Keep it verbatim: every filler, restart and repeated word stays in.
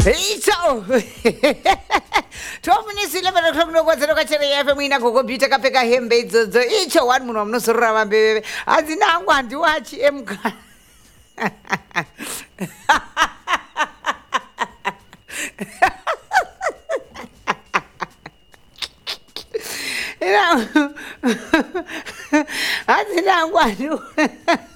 Icho. twelve minutes eleven o'clock no kwazero kachere yafe mwina kokobita kapeka hembe idzodzo. Icho one munhu munosorora vambeveve. Hadzina hangu handiwachi emka. Hadzina hangu handiwachi.